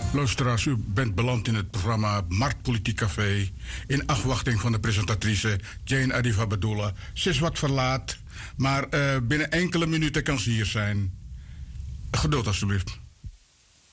Luisteraars, u bent beland in het programma Marktpolitiek Café. In afwachting van de presentatrice Jane Arifa Bedoula. Ze is wat verlaat, maar binnen enkele minuten kan ze hier zijn. Geduld alstublieft.